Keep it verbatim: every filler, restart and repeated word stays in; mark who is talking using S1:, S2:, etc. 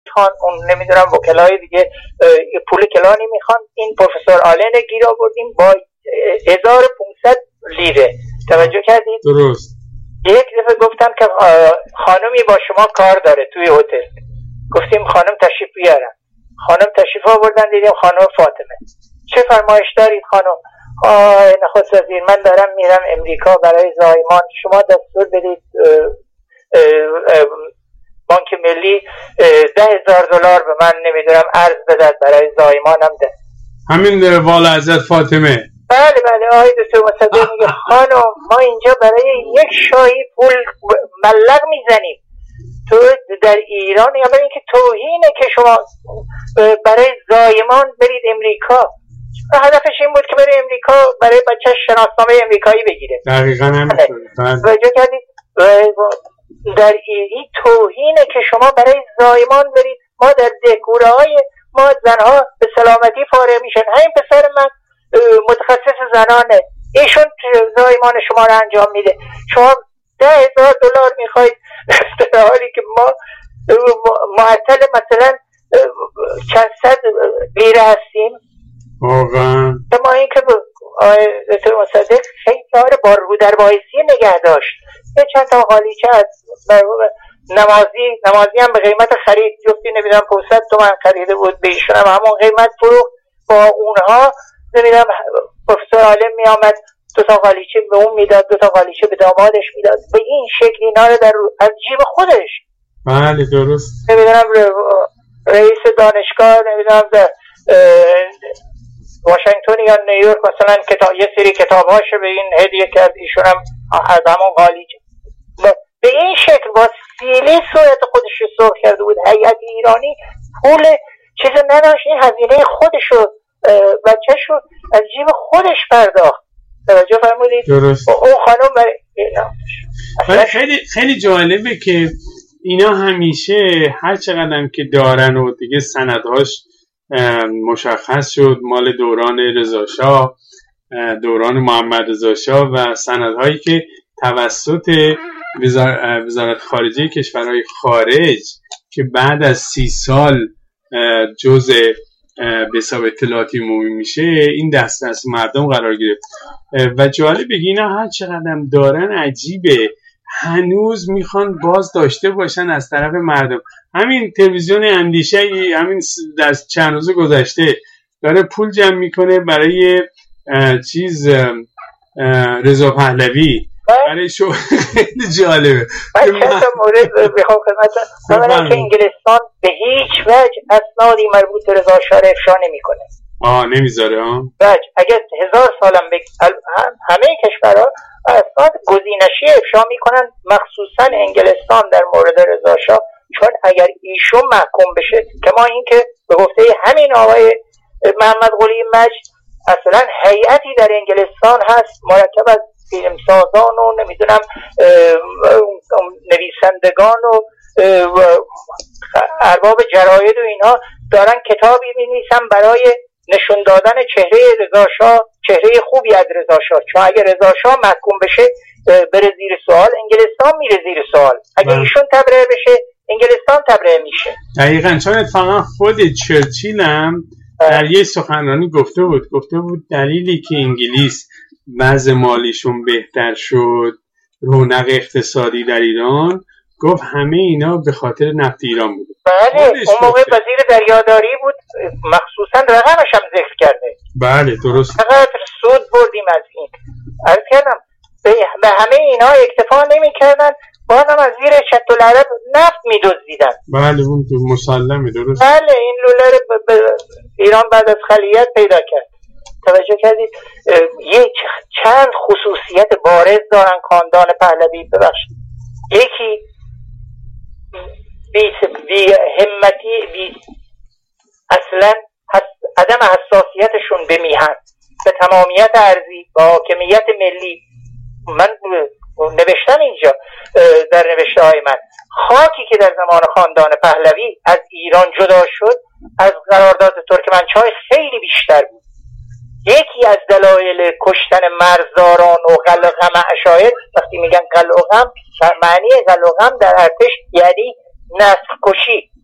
S1: خان، اون نمیدونم وکلای دیگه پول کلا نمیخوان. این پروفسور آلن گیر آوردیم با هزار و پانصد لیره. توجه کردید؟
S2: درست.
S1: یک دفعه گفتم که خانمی با شما کار داره توی هتل. گفتیم خانم تشریف بیارن. خانم تشریف آوردن، دیدیم خانم فاطمه. چه فرمایش دارید خانم؟ آه نخست وزیر، من دارم میرم امریکا برای زایمان، شما دستور بدید بانک ملی ده هزار دلار به من نمیدونم ارز بدد برای زایمانم ده.
S2: همین والا حضرت فاطمه.
S1: بله بله. آقای دکتر مصدق میگه خانم ما اینجا برای یک شایی پول مبلغ میزنیم، تو در ایران یا برای اینکه توهینه که شما برای زایمان برید امریکا. هدفش این بود که برای امریکا برای بچه شناسنامه امریکایی بگیره.
S2: دقیقاً همینطوره.
S1: توجه کردید؟ در این توهینه که شما برای زایمان برید. ما در دهکوره های ما زنها به سلامتی فارغ میشن. همین پسر من متخصص زنانه، ایشون زایمان شما رو انجام میده. شما ده هزار دلار میخواید در حالی که ما معطل مثلا چند صد لیره هستیم.
S2: واقعا
S1: ما این که دکتر مصدق خیلی کار با رو در بایسی نگه داشت. یه چند تا قالیچه از نمازی نمازی هم به قیمت خرید، جفتی نمیدونم پانصد تومن خریده بود، به ایشون هم همون قیمت فروخت. با اونها نمیدونم پروفسور عالم می آمد دو تا قالیچه به اون میداد، دو تا قالیچه به دامادش میداد. به این شکل اینا رو در از جیب خودش.
S2: بله درست.
S1: نمیدونم رئیس دانشگاه نمیدونم در واشنگتن یا نیویورک مثلا کتاب یه سری کتاب‌هاشو به این هدیه کرد، ایشون هم از همون قالیچه. به این شکل با سیلی صورت خودش رو سرخ کرده بود. هیئت ایرانی پول چیز نداشت، این هزینه خودشو بچه‌شو از جیب خودش پرداخت. توجه فرمودید؟
S2: درست.
S1: اون خانم برای
S2: ولی خیلی خیلی جالبه که اینا همیشه هر چقدر که دارن و دیگه سندهاش مشخص شد، مال دوران رضا شاه، دوران محمد رضا شاه و سندهایی که توسط وزارت خارجه کشورهای خارج که بعد از سی سال جزء به حساب اطلاعاتی عمومی میشه این دست دست مردم قرار گرفت. و جالب بگی اینا هر چقدر دارن عجیبه، هنوز میخوان باز داشته باشن از طرف مردم. همین تلویزیون اندیشه همین در چند روز گذشته داره پول جمع میکنه برای چیز رضا پهلوی، برای شو خیلی جالبه.
S1: من چند تا مورد بخوام خدمتتون اولا که انگلستان به هیچ وجه اسنادی مربوط به رضا شاه افشا نمیکنه.
S2: آه نمیذاره ها؟
S1: بله اگر هزار سالم بگ... همه کشورها اسناد گزینشی افشا میکنن، مخصوصا انگلستان در مورد رضا شاه، چون اگر ایشون محکوم بشه که ما این که به گفته همین آقای محمد قلی مجد اصلا هیئتی در انگلستان هست مرکب از فیلمسازان و نمیدونم نویسندگان و ارباب جراید و اینها دارن کتابی می‌نویسن برای نشون دادن چهره رضا شاه، چهره خوبی از رضا شاه. چون اگر رضا شاه محکوم بشه بره زیر سوال، انگلستان میره زیر سوال. اگر ایشون تبرئه بشه انگلستان تبرئه میشه.
S2: دقیقاً. چون اتفاقا خود چرچیل هم در یه سخنرانی گفته بود گفته بود دلیلی که انگلیس وضع مالیشون بهتر شد، رونق اقتصادی در ایران، گفت همه اینا به خاطر نفت ایران بود.
S1: بله اون موقع وزیر دریاداری بود، مخصوصا رقمش هم ذکر کرده.
S2: بله درست.
S1: چقدر سود بردیم از این. عرض کردم به همه اینا اکتفا نمی کردن، بازم از زیر شط العرب نفت می دزدیدن.
S2: بله اون مسلمه. درست.
S1: بله این لوله رو ایران بعد از خلیت پیدا کرد. توجه کردید یک چند خصوصیت بارز دارن خاندان پهلوی. ببخشید یکی بی, بی همتی بی اصلا حس... عدم حساسیتشون به میهن، به تمامیت ارضی، با حاکمیت ملی. من نوشتم اینجا در نوشته های من خاکی که در زمان خاندان پهلوی از ایران جدا شد از قرارداد ترکمنچای خیلی بیشتر بود. یکی از دلایل کشتن مرزداران و قلقم اشایر، وقتی میگن قلقم معنی قلقم در ارتش یعنی نسل کشی،